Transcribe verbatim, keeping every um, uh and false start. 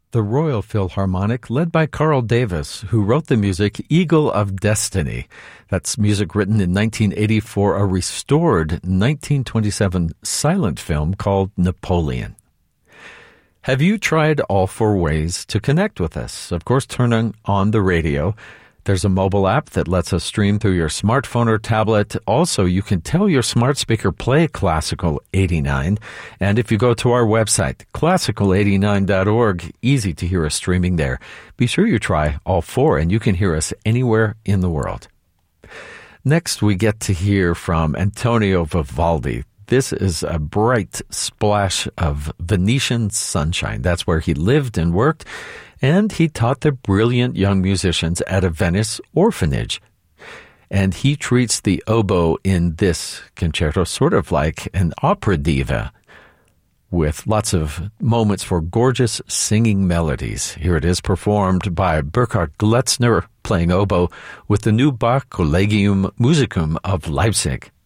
The Royal Philharmonic, led by Carl Davis, who wrote the music Eagle of Destiny. That's music written in nineteen eighty for a restored nineteen twenty-seven silent film called Napoleon. Have you tried all four ways to connect with us? Of course, turning on the radio. There's a mobile app that lets us stream through your smartphone or tablet. Also, you can tell your smart speaker, play Classical eighty-nine. And if you go to our website, classical eighty-nine dot org, easy to hear us streaming there. Be sure you try all four, and you can hear us anywhere in the world. Next, we get to hear from Antonio Vivaldi. This is a bright splash of Venetian sunshine. That's where he lived and worked, and he taught the brilliant young musicians at a Venice orphanage. And he treats the oboe in this concerto sort of like an opera diva, with lots of moments for gorgeous singing melodies. Here it is performed by Burkhard Gletzner playing oboe with the new Bach Collegium Musicum of Leipzig.